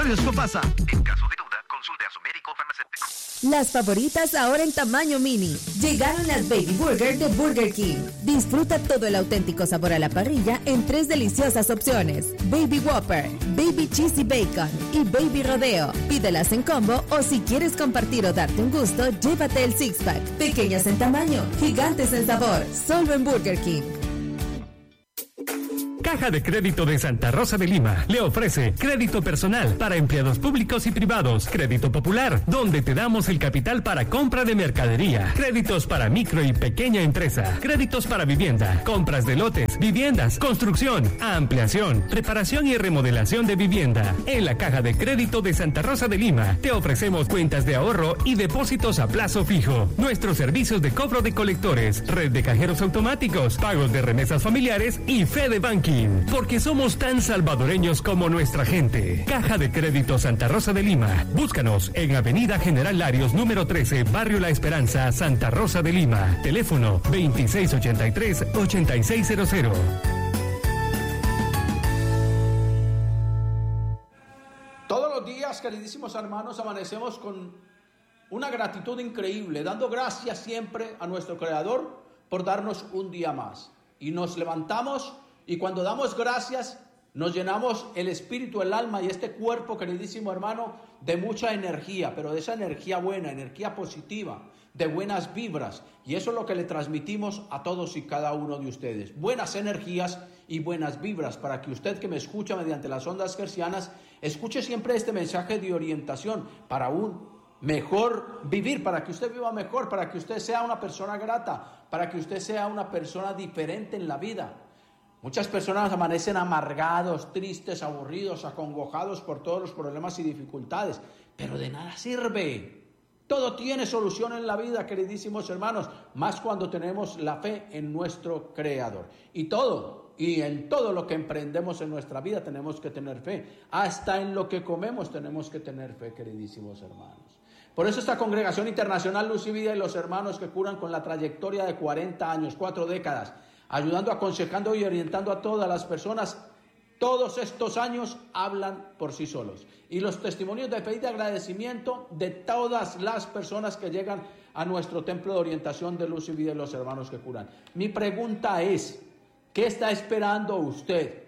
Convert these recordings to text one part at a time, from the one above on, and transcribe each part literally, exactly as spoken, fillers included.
Riesgo pasa. En caso de duda, consulte a su médico farmacéutico. Las favoritas ahora en tamaño mini. Llegaron las Baby Burger de Burger King. Disfruta todo el auténtico sabor a la parrilla en tres deliciosas opciones: Baby Whopper, Baby Cheesy Bacon y Baby Rodeo. Pídelas en combo o si quieres compartir o darte un gusto, llévate el six pack. Pequeñas en tamaño, gigantes en sabor. Solo en Burger King. Caja de Crédito de Santa Rosa de Lima le ofrece crédito personal para empleados públicos y privados, crédito popular, donde te damos el capital para compra de mercadería, créditos para micro y pequeña empresa, créditos para vivienda, compras de lotes, viviendas, construcción, ampliación, reparación y remodelación de vivienda. En la Caja de Crédito de Santa Rosa de Lima te ofrecemos cuentas de ahorro y depósitos a plazo fijo, nuestros servicios de cobro de colectores, red de cajeros automáticos, pagos de remesas familiares y Fede Banking. Porque somos tan salvadoreños como nuestra gente. Caja de Crédito Santa Rosa de Lima. Búscanos en Avenida General Larios, número trece, Barrio La Esperanza, Santa Rosa de Lima. Teléfono veintiséis ochenta y tres, ochenta y seis cero cero. Todos los días, queridísimos hermanos, amanecemos con una gratitud increíble, dando gracias siempre a nuestro Creador por darnos un día más. Y nos levantamos. Y cuando damos gracias, nos llenamos el espíritu, el alma y este cuerpo, queridísimo hermano, de mucha energía, pero de esa energía buena, energía positiva, de buenas vibras. Y eso es lo que le transmitimos a todos y cada uno de ustedes. Buenas energías y buenas vibras, para que usted que me escucha mediante las ondas hercianas, escuche siempre este mensaje de orientación para un mejor vivir, para que usted viva mejor, para que usted sea una persona grata, para que usted sea una persona diferente en la vida. Muchas personas amanecen amargados, tristes, aburridos, acongojados por todos los problemas y dificultades, pero de nada sirve. Todo tiene solución en la vida, queridísimos hermanos, más cuando tenemos la fe en nuestro Creador. Y todo, y en todo lo que emprendemos en nuestra vida tenemos que tener fe. Hasta en lo que comemos tenemos que tener fe, queridísimos hermanos. Por eso esta Congregación Internacional Luz y Vida y los hermanos que curan, con la trayectoria de cuarenta años, cuatro décadas, ayudando, aconsejando y orientando a todas las personas, todos estos años hablan por sí solos. Y los testimonios de fe y de agradecimiento de todas las personas que llegan a nuestro templo de orientación de Luz y Vida y los hermanos que curan. Mi pregunta es, ¿qué está esperando usted?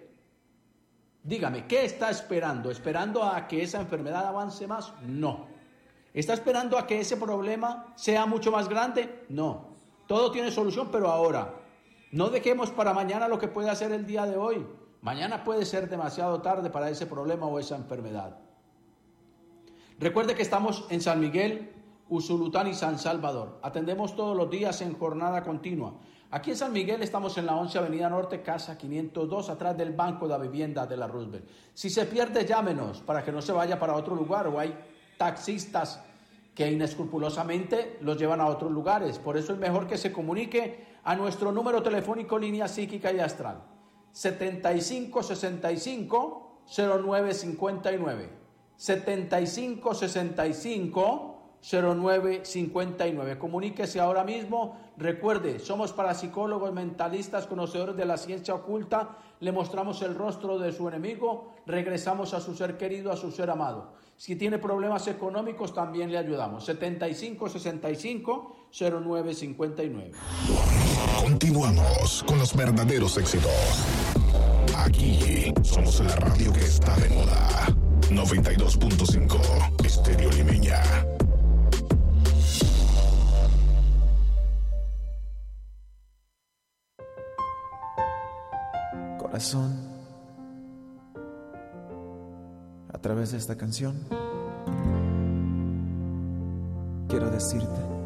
Dígame, ¿qué está esperando? ¿Esperando a que esa enfermedad avance más? No. ¿Está esperando a que ese problema sea mucho más grande? No. Todo tiene solución, pero ahora. No dejemos para mañana lo que puede hacer el día de hoy. Mañana puede ser demasiado tarde para ese problema o esa enfermedad. Recuerde que estamos en San Miguel, Usulután y San Salvador. Atendemos todos los días en jornada continua. Aquí en San Miguel estamos en la once Avenida Norte, casa quinientos dos, atrás del Banco de la Vivienda de la Roosevelt. Si se pierde, llámenos para que no se vaya para otro lugar, o hay taxistas que inescrupulosamente los llevan a otros lugares. Por eso es mejor que se comunique a nuestro número telefónico, línea psíquica y astral, setenta y cinco sesenta y cinco cero nueve cincuenta y nueve, setenta y cinco sesenta y cinco cero nueve cincuenta y nueve. Comuníquese ahora mismo. Recuerde, somos parapsicólogos, mentalistas, conocedores de la ciencia oculta. Le mostramos el rostro de su enemigo, regresamos a su ser querido, a su ser amado. Si tiene problemas económicos, también le ayudamos. setenta y cinco sesenta y cinco cero nueve cincuenta y nueve. Continuamos con los verdaderos éxitos. Aquí somos la radio que está de moda. noventa y dos punto cinco Estéreo Limeña. Corazón, a través de esta canción quiero decirte